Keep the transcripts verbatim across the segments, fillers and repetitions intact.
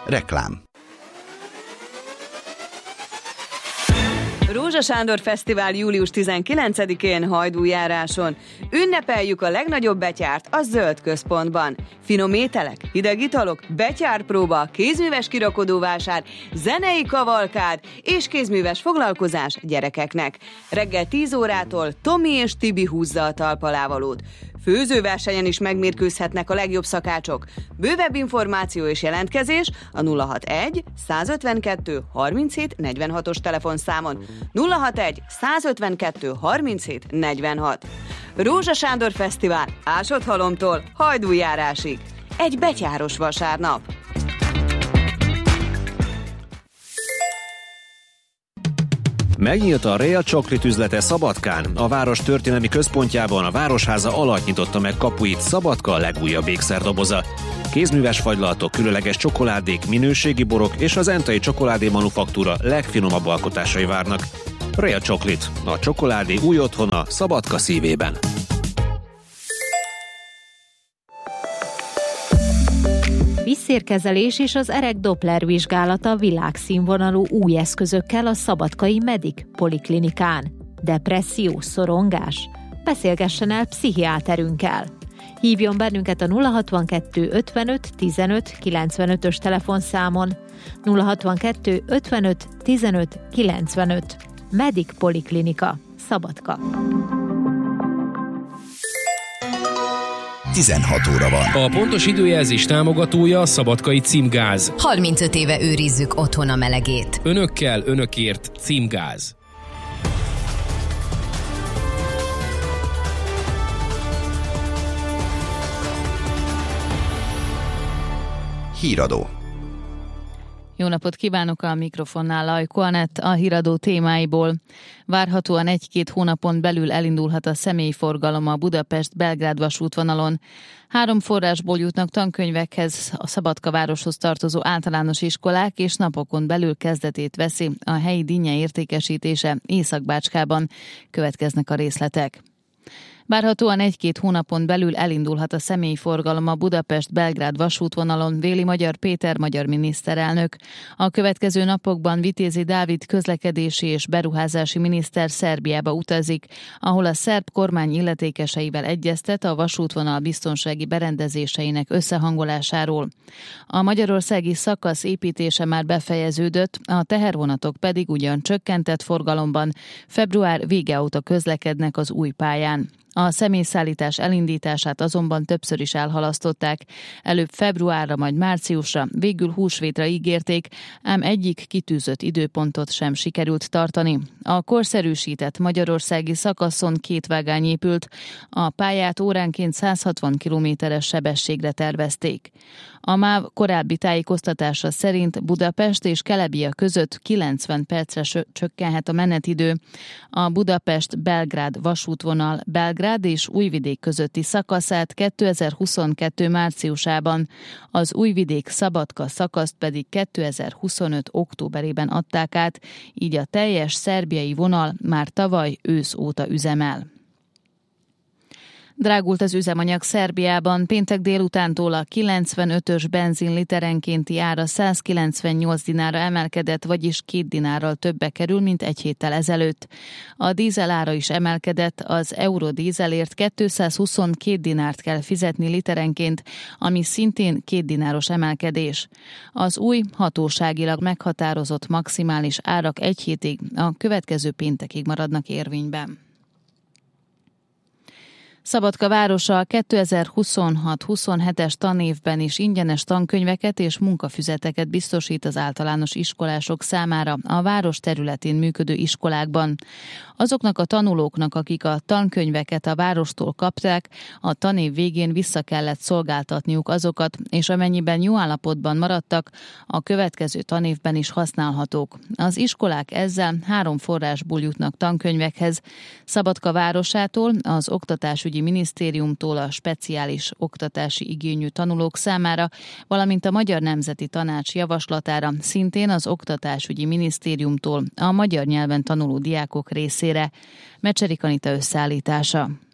Reklám. Rózsa Sándor Fesztivál július tizenkilencedikén Hajdújáráson. Ünnepeljük a legnagyobb betyárt a Zöld Központban. Finom ételek, hideg italok, betyárpróba, kézműves kirakodóvásár, zenei kavalkád és kézműves foglalkozás gyerekeknek. Reggel tíz órától Tomi és Tibi húzza a talpalávalót. Főzőversenyen is megmérkőzhetnek a legjobb szakácsok. Bővebb információ és jelentkezés a nulla hatvanegy százötvenkettő harminchét negyvenhatos telefonszámon. nulla hatvanegy százötvenkettő harminchét negyvenhat. Rózsa Sándor Fesztivál Ásodhalomtól Hajdújárásig. Egy betyáros vasárnap. Megnyílt a Real Chocolate üzlete Szabadkán. A város történelmi központjában a Városháza alatt nyitotta meg kapuit Szabadka a legújabb ékszerdoboza. Kézműves fagylaltok, különleges csokoládék, minőségi borok és az Entai Csokoládé Manufaktúra legfinomabb alkotásai várnak. Real Chocolate, a csokoládé új otthona Szabadka szívében. Vízszérkezelés és az erek Doppler vizsgálata világszínvonalú új eszközökkel a szabadkai Medic Poliklinikán. Depresszió, szorongás? Beszélgessen el pszichiáterünkkel. Hívjon bennünket a nulla hatvankettő ötvenöt tizenöt kilencvenötös telefonszámon. nulla hatvankettő ötvenöt tizenöt kilencvenöt. Medic Poliklinika, Szabadka. tizenhat óra van. A pontos időjelzés támogatója a Szabadkai Címgáz. harmincöt éve őrizzük otthon a melegét. Önökkel, önökért Címgáz. Híradó. Jó napot kívánok, a mikrofonnál Lajko Anett, a híradó témáiból. Várhatóan egy-két hónapon belül elindulhat a személyforgalom a Budapest-Belgrád vasútvonalon. Három forrásból jutnak tankönyvekhez a Szabadka városhoz tartozó általános iskolák, és napokon belül kezdetét veszi a helyi dinnye értékesítése Észak-Bácskában. Következnek a részletek. Várhatóan egy-két hónapon belül elindulhat a személyforgalom a Budapest-Belgrád vasútvonalon, véli Magyar Péter magyar miniszterelnök. A következő napokban Vitézi Dávid közlekedési és beruházási miniszter Szerbiába utazik, ahol a szerb kormány illetékeseivel egyeztet a vasútvonal biztonsági berendezéseinek összehangolásáról. A magyarországi szakasz építése már befejeződött, a tehervonatok pedig ugyan csökkentett forgalomban február vége óta közlekednek az új pályán. A személyszállítás elindítását azonban többször is elhalasztották, előbb februárra, majd márciusra, végül húsvétra ígérték, ám egyik kitűzött időpontot sem sikerült tartani. A korszerűsített magyarországi szakaszon két vágány épült, a pályát óránként száz hatvan kilométeres sebességre tervezték. A MÁV korábbi tájékoztatása szerint Budapest és Kelebia között kilencven percre csökkenhet a menetidő. A Budapest-Belgrád vasútvonal Belgrád és Újvidék közötti szakaszát kétezer-huszonkettő márciusában, az Újvidék-Szabadka szakaszt pedig kétezer-huszonöt októberében adták át, így a teljes szerbiai vonal már tavaly ősz óta üzemel. Drágult az üzemanyag Szerbiában, péntek délutántól a kilencvenötös benzin literenkénti ára száz kilencvennyolc dinárra emelkedett, vagyis két dinárral többe kerül, mint egy héttel ezelőtt. A dízel ára is emelkedett, az eurodízelért kétszázhuszonkét dinárt kell fizetni literenként, ami szintén két dináros emelkedés. Az új, hatóságilag meghatározott maximális árak egy hétig, a következő péntekig maradnak érvényben. Szabadka városa a kétezer-huszonhat huszonhetes tanévben is ingyenes tankönyveket és munkafüzeteket biztosít az általános iskolások számára a város területén működő iskolákban. Azoknak a tanulóknak, akik a tankönyveket a várostól kapták, a tanév végén vissza kellett szolgáltatniuk azokat, és amennyiben jó állapotban maradtak, a következő tanévben is használhatók. Az iskolák ezzel három forrásból jutnak tankönyvekhez: Szabadka városától, az Oktatásügyi Minisztériumtól a speciális oktatási igényű tanulók számára, valamint a Magyar Nemzeti Tanács javaslatára szintén az Oktatásügyi Minisztériumtól a magyar nyelven tanuló diákok részére. Mecserik Anita összeállítása.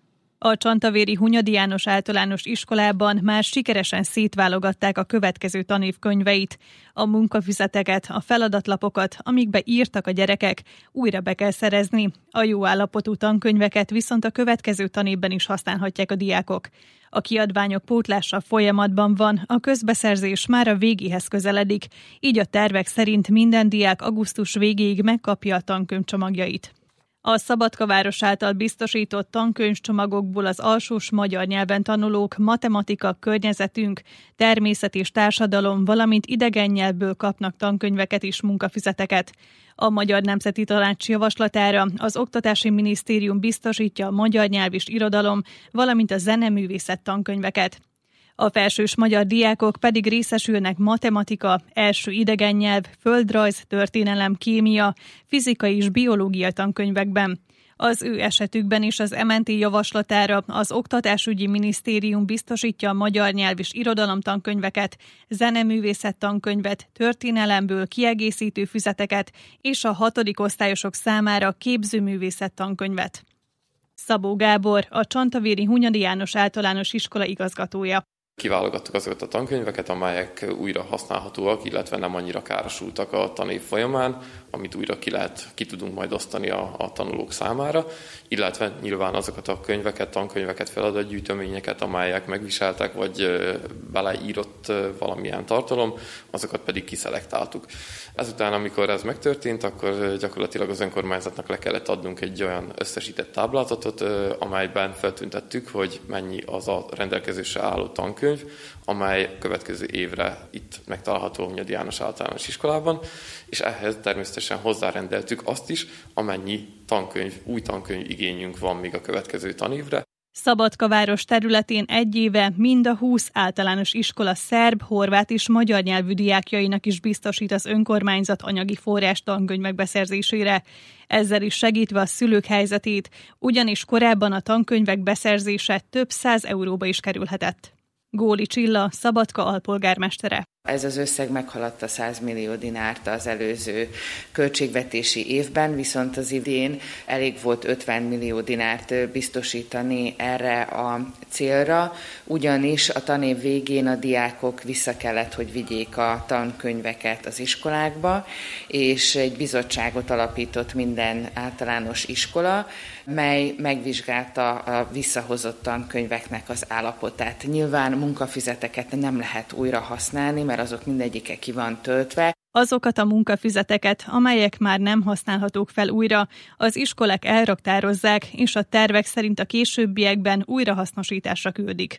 A Csantavéri Hunyadi János Általános Iskolában már sikeresen szétválogatták a következő tanév könyveit. A munkafüzeteket, a feladatlapokat, amikbe írtak a gyerekek, újra be kell szerezni. A jó állapotú tankönyveket viszont a következő tanévben is használhatják a diákok. A kiadványok pótlása folyamatban van, a közbeszerzés már a végéhez közeledik, így a tervek szerint minden diák augusztus végéig megkapja a tankönyvcsomagjait. A Szabadkaváros által biztosított tankönyvcsomagokból az alsós magyar nyelven tanulók matematika, környezetünk, természet és társadalom, valamint idegen nyelvből kapnak tankönyveket és munkafüzeteket. A Magyar Nemzeti Tanács javaslatára az Oktatási Minisztérium biztosítja a magyar nyelv és irodalom, valamint a zeneművészet tankönyveket. A felsős magyar diákok pedig részesülnek matematika, első idegen nyelv, földrajz, történelem, kémia, fizika és biológia tankönyvekben. Az ő esetükben is az em en té javaslatára az Oktatásügyi Minisztérium biztosítja a magyar nyelv és irodalom tankönyveket, zeneművészet tankönyvet, történelemből kiegészítő füzeteket és a hatodik osztályosok számára képzőművészet tankönyvet. Szabó Gábor, a Csantavéri Hunyadi János Általános Iskola igazgatója. Kiválogattuk azokat a tankönyveket, amelyek újra használhatóak, illetve nem annyira károsultak a tanév folyamán, amit újra ki, lehet, ki tudunk majd osztani a, a tanulók számára, illetve nyilván azokat a könyveket, tankönyveket, feladatgyűjteményeket, amelyek megviseltek, vagy beleírott valamilyen tartalom, azokat pedig kiszelektáltuk. Ezután, amikor ez megtörtént, akkor gyakorlatilag az önkormányzatnak le kellett adnunk egy olyan összesített táblázatot, amelyben feltüntettük, hogy mennyi az a rendelkezésre álló tankönyv, amely következő évre itt megtalálható a Hunyadi János Általános Iskolában, és ehhez természetesen hozzárendeltük azt is, amennyi tankönyv, új tankönyv igényünk van még a következő tanévre. Szabadkaváros területén egy éve mind a húsz általános iskola szerb, horvát és magyar nyelvű diákjainak is biztosít az önkormányzat anyagi forrás tankönyvek beszerzésére. Ezzel is segítve a szülők helyzetét, ugyanis korábban a tankönyvek beszerzése több száz euróba is kerülhetett. Góli Csilla, Szabadka alpolgármestere. Ez az összeg meghaladta száz millió dinárt az előző költségvetési évben, viszont az idén elég volt ötven millió dinárt biztosítani erre a célra, ugyanis a tanév végén a diákok vissza kellett, hogy vigyék a tankönyveket az iskolákba, és egy bizottságot alapított minden általános iskola, mely megvizsgálta a visszahozott tankönyveknek az állapotát. Nyilván munkafüzeteket nem lehet újra használni, mert azok mindegyike ki van töltve. Azokat a munkafüzeteket, amelyek már nem használhatók fel újra, az iskolák elraktározzák, és a tervek szerint a későbbiekben újrahasznosításra küldik.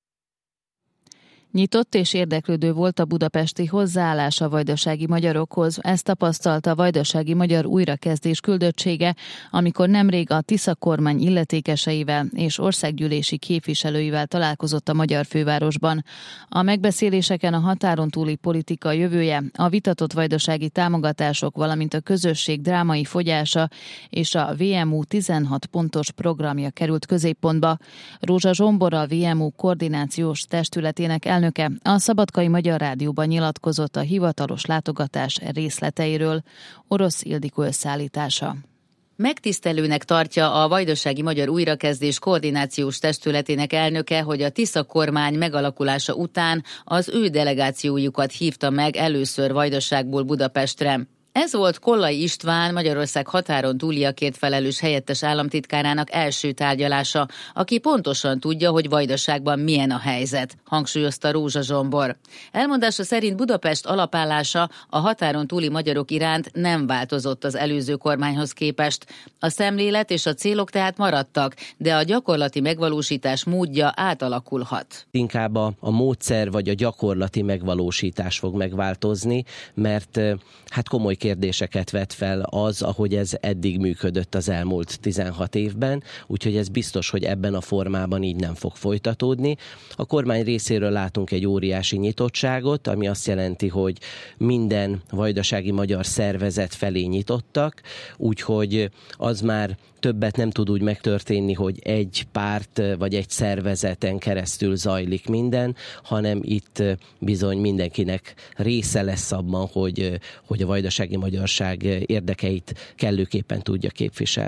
Nyitott és érdeklődő volt a budapesti hozzáállás a vajdasági magyarokhoz. Ezt tapasztalta a vajdasági magyar újrakezdés küldöttsége, amikor nemrég a Tisza kormány illetékeseivel és országgyűlési képviselőivel találkozott a magyar fővárosban. A megbeszéléseken a határon túli politika jövője, a vitatott vajdasági támogatások, valamint a közösség drámai fogyása és a vé em u tizenhat pontos programja került középpontba. Rózsa Zsombor, a vé em u koordinációs testületének elnöke a Szabadkai Magyar Rádióban nyilatkozott a hivatalos látogatás részleteiről. Orosz Ildikó összeállítása. Megtisztelőnek tartja a Vajdasági Magyar Újrakezdés Koordinációs Testületének elnöke, hogy a Tisza kormány megalakulása után az ő delegációjukat hívta meg először Vajdaságból Budapestre. Ez volt Kollai István, Magyarország határon túliakért felelős helyettes államtitkárának első tárgyalása, aki pontosan tudja, hogy Vajdaságban milyen a helyzet, hangsúlyozta Rózsa Zsombor. Elmondása szerint Budapest alapállása a határon túli magyarok iránt nem változott az előző kormányhoz képest. A szemlélet és a célok tehát maradtak, de a gyakorlati megvalósítás módja átalakulhat. Inkább a, a módszer vagy a gyakorlati megvalósítás fog megváltozni, mert hát komoly kérdéseket vet fel az, ahogy ez eddig működött az elmúlt tizenhat évben, úgyhogy ez biztos, hogy ebben a formában így nem fog folytatódni. A kormány részéről látunk egy óriási nyitottságot, ami azt jelenti, hogy minden vajdasági magyar szervezet felé nyitottak, úgyhogy az már többet nem tud úgy megtörténni, hogy egy párt vagy egy szervezeten keresztül zajlik minden, hanem itt bizony mindenkinek része lesz abban, hogy, hogy a vajdasági magyarság érdekeit kellőképpen tudja képviselni.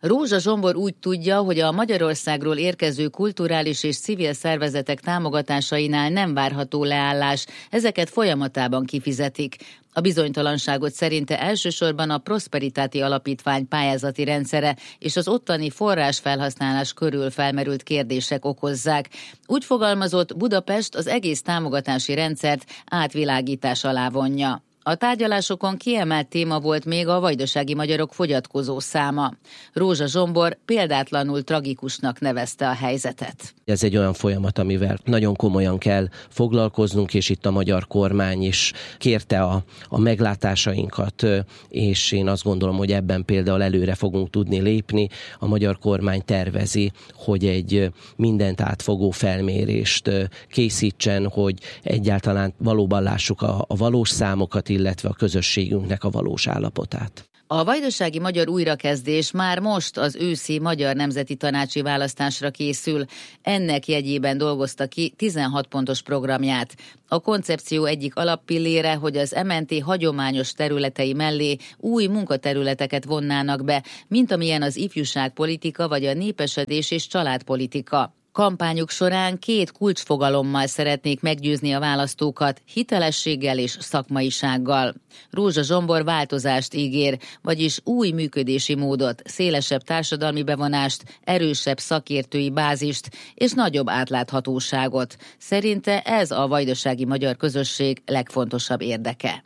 Rózsa Zsombor úgy tudja, hogy a Magyarországról érkező kulturális és civil szervezetek támogatásainál nem várható leállás, ezeket folyamatában kifizetik. A bizonytalanságot szerinte elsősorban a Prosperitáti Alapítvány pályázati rendszere és az ottani forrásfelhasználás körül felmerült kérdések okozzák. Úgy fogalmazott, Budapest az egész támogatási rendszert átvilágítás alá vonja. A tárgyalásokon kiemelt téma volt még a vajdasági magyarok fogyatkozó száma. Rózsa Zsombor példátlanul tragikusnak nevezte a helyzetet. Ez egy olyan folyamat, amivel nagyon komolyan kell foglalkoznunk, és itt a magyar kormány is kérte a, a meglátásainkat, és én azt gondolom, hogy ebben például előre fogunk tudni lépni. A magyar kormány tervezi, hogy egy mindent átfogó felmérést készítsen, hogy egyáltalán valóban lássuk a, a valós számokat, illetve a közösségünknek a valós állapotát. A vajdasági magyar újrakezdés már most az őszi Magyar Nemzeti Tanácsi választásra készül. Ennek jegyében dolgozta ki tizenhat pontos programját. A koncepció egyik alappillére, hogy az em en té hagyományos területei mellé új munkaterületeket vonnának be, mint amilyen az ifjúságpolitika vagy a népesedés és családpolitika. Kampányuk során két kulcsfogalommal szeretnék meggyőzni a választókat, hitelességgel és szakmaisággal. Rózsa Zsombor változást ígér, vagyis új működési módot, szélesebb társadalmi bevonást, erősebb szakértői bázist és nagyobb átláthatóságot. Szerinte ez a vajdasági magyar közösség legfontosabb érdeke.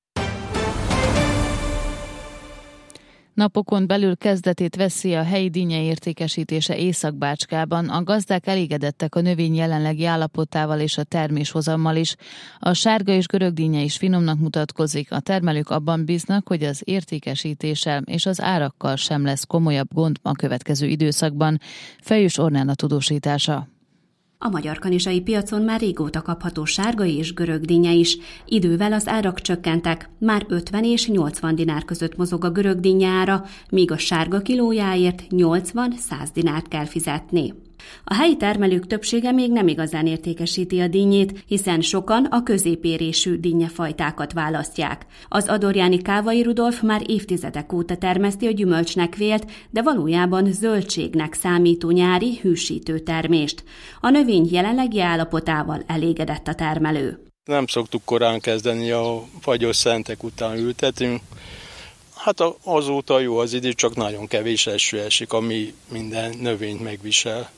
Napokon belül kezdetét veszi a helyi dinnye értékesítése Észak-Bácskában. A gazdák elégedettek a növény jelenlegi állapotával és a terméshozammal is. A sárga és görög dinnye is finomnak mutatkozik. A termelők abban bíznak, hogy az értékesítéssel és az árakkal sem lesz komolyabb gond a következő időszakban. Fejős Ornella tudósítása. A magyarkanizsai piacon már régóta kapható sárga és görög dinnye is. Idővel az árak csökkentek, már ötven és nyolcvan dinár között mozog a görög dinnye ára, míg a sárga kilójáért nyolcvan-száz dinárt kell fizetni. A helyi termelők többsége még nem igazán értékesíti a dinnyét, hiszen sokan a középérésű dinnyefajtákat választják. Az adorjáni Kávai Rudolf már évtizedek óta termeszti a gyümölcsnek vélt, de valójában zöldségnek számító nyári hűsítő termést. A növény jelenlegi állapotával elégedett a termelő. Nem szoktuk korán kezdeni, a fagyos szentek után ültetünk. Hát azóta jó az idő, csak nagyon kevés eső esik, ami minden növényt megvisel.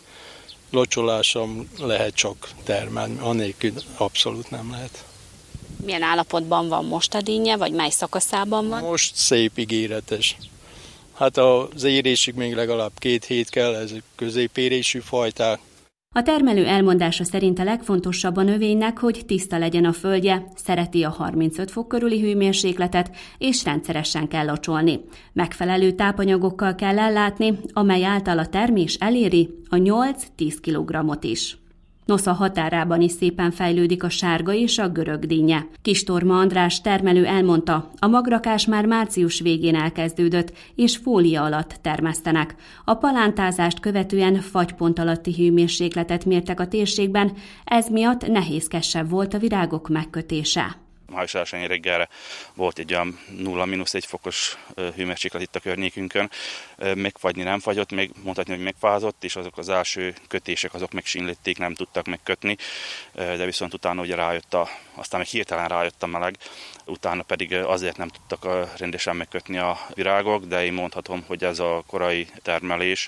Locsolásom lehet csak termelni, anélkül abszolút nem lehet. Milyen állapotban van most a dinnye, vagy mely szakaszában van? Most szép, ígéretes. Hát az érésig még legalább két hét kell, ez középérésű fajták. A termelő elmondása szerint a legfontosabb a növénynek, hogy tiszta legyen a földje, szereti a harmincöt fok körüli hőmérsékletet, és rendszeresen kell locsolni. Megfelelő tápanyagokkal kell ellátni, amely által a termés eléri a nyolc-tíz kilogrammot is. Nosza határában is szépen fejlődik a sárga és a görög dinnye. Kistorma András termelő elmondta, a magrakás már március végén elkezdődött, és fólia alatt termesztenek. A palántázást követően fagypont alatti hőmérsékletet mértek a térségben, ez miatt nehézkesebb volt a virágok megkötése. Május elsején reggelre volt egy olyan nulla-mínusz egy fokos hőmérséklet itt a környékünkön. Megfagyni nem fagyott, még mondhatni, hogy megfázott, és azok az első kötések, azok megsínlődték, nem tudtak megkötni, de viszont utána ugye rájött a, aztán meg hirtelen rájött a meleg, utána pedig azért nem tudtak rendesen megkötni a virágok, de én mondhatom, hogy ez a korai termelés,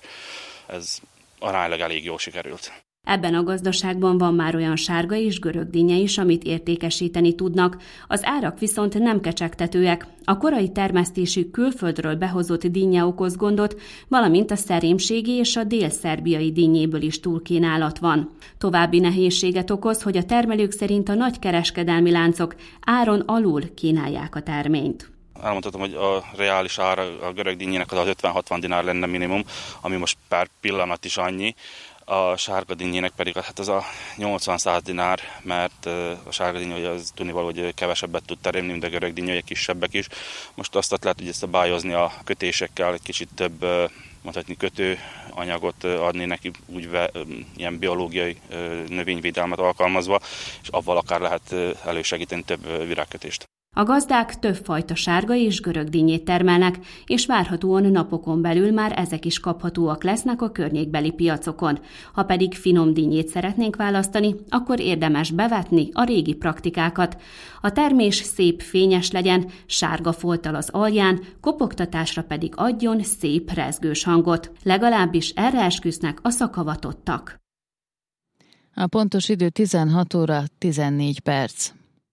ez aránylag elég jól sikerült. Ebben a gazdaságban van már olyan sárga és görög dinnye is, amit értékesíteni tudnak. Az árak viszont nem kecsegtetőek. A korai termesztésű külföldről behozott dinnye okoz gondot, valamint a szerémségi és a dél-szerbiai dinnyéből is túlkínálat van. További nehézséget okoz, hogy a termelők szerint a nagy kereskedelmi láncok áron alul kínálják a terményt. Elmondhatom, hogy a reális ára a görög dinnyének az, az ötven-hatvan dinár lenne minimum, ami most pár pillanat is annyi. A sárga dinnyének pedig hát az a nyolcvan-száz dinár, mert a sárga dinny az tudnivaló, hogy kevesebbet tud teremni, mint a görög dinny, kisebbek is. Most azt lehet, hogy szabályozni a kötésekkel, egy kicsit több mondhatni kötőanyagot adni neki, úgy ilyen biológiai növényvédelmet alkalmazva, és avval akár lehet elősegíteni több virágkötést. A gazdák többfajta sárga és görög dinnyét termelnek, és várhatóan napokon belül már ezek is kaphatóak lesznek a környékbeli piacokon. Ha pedig finom dinnyét szeretnénk választani, akkor érdemes bevetni a régi praktikákat. A termés szép fényes legyen, sárga folttal az alján, kopogtatásra pedig adjon szép rezgős hangot. Legalábbis erre esküsznek a szakavatottak. A pontos idő tizenhat óra tizennégy perc.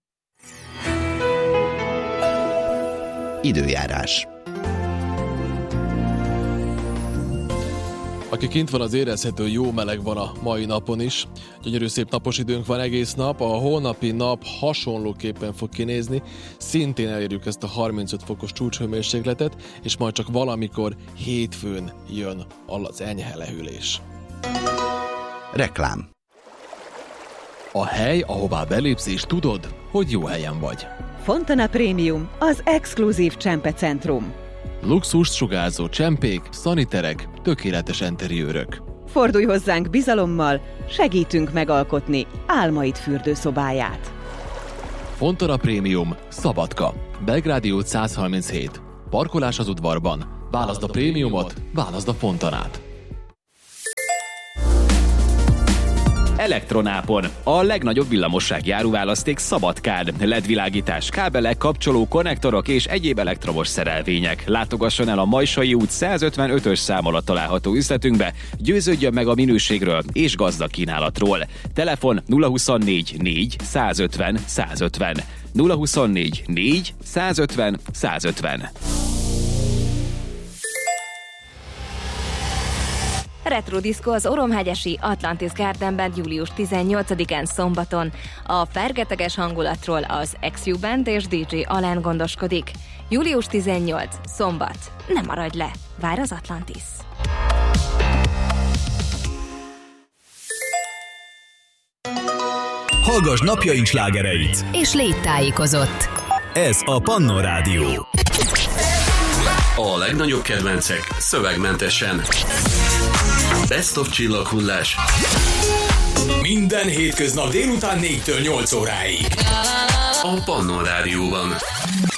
Időjárás. Aki kint van, az érezhető, jó meleg van a mai napon is. Gyönyörű szép napos időnk van egész nap, a holnapi nap hasonlóképpen fog kinézni, szintén elérjük ezt a harmincöt fokos csúcshőmérsékletet, és majd csak valamikor hétfőn jön az enyhe lehűlés. Reklám. A hely, ahová belépsz és tudod, hogy jó helyen vagy. Fontana Premium, az exkluzív csempecentrum. Luxust sugárzó csempék, szaniterek, tökéletes enteriőrök. Fordulj hozzánk bizalommal, segítünk megalkotni álmaid fürdőszobáját. Fontana Premium, Szabadka, Belgrádi út száz harminchét. Parkolás az udvarban. Válaszd a prémiumot, válaszd a Fontanát. Elektronápon. A legnagyobb villamossági áruválaszték Szabadkán. el é dé világítás, kábelek, kapcsoló, konnektorok és egyéb elektromos szerelvények. Látogasson el a Majsai út százötvenötös szám alatt található üzletünkbe, győződjön meg a minőségről és gazdag kínálatról. Telefon nulla huszonnégy négy százötven százötven. nulla huszonnégy négy százötven százötven. Retro Disco az Oromhegyesi Atlantis Gardenben július tizennyolcadikán szombaton. A fergeteges hangulatról az X U Band és dé dzsé Alán gondoskodik. július tizennyolcadika szombat. Ne maradj le! Vár az Atlantis! Hallgass napjaink slágereit! És légy tájékozott! Ez a Pannon Rádió. A legnagyobb kedvencek szövegmentesen. Best of csillaghullás. Minden hétköznap délután négytől nyolc óráig. A Pannon Rádióban.